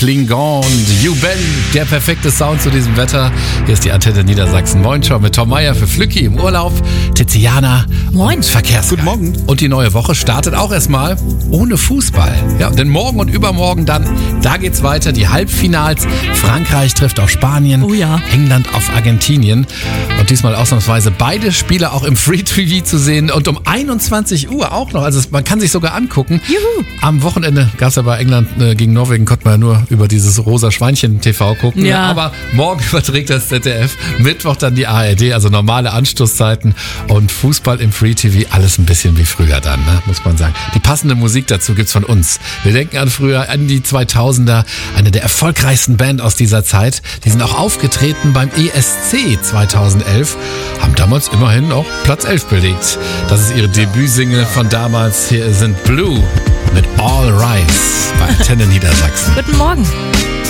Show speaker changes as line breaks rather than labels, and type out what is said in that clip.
Klingon und You Ben, der perfekte Sound zu diesem Wetter. Hier ist die Antenne Niedersachsen. Moin schon mit Tom Meyer für Flücki im Urlaub, Tiziana
Moin.
Verkehrsguide.
Guten Morgen.
Und die neue Woche startet auch erstmal ohne Fußball. Ja, denn morgen und übermorgen dann, da geht's weiter, die Halbfinals. Frankreich trifft auf Spanien,
Oh ja.
England auf Argentinien. Und diesmal ausnahmsweise beide Spiele auch im Free TV zu sehen und um 21 Uhr auch noch. Also man kann sich sogar angucken.
Juhu.
Am Wochenende gab es ja bei England gegen Norwegen, konnte man ja nur über dieses rosa Schweinchen-TV gucken.
Ja.
Aber morgen überträgt das ZDF, Mittwoch dann die ARD, also normale Anstoßzeiten und Fußball im Free TV, alles ein bisschen wie früher dann, ne, muss man sagen. Die passende Musik dazu gibt's von uns. Wir denken an früher, an die 2000er, eine der erfolgreichsten Band aus dieser Zeit. Die sind auch aufgetreten beim ESC 2011, haben damals immerhin auch Platz 11 belegt. Das ist ihre Debütsingle von damals. Hier sind Blue mit All Rise bei Antenne Niedersachsen.
Guten Morgen.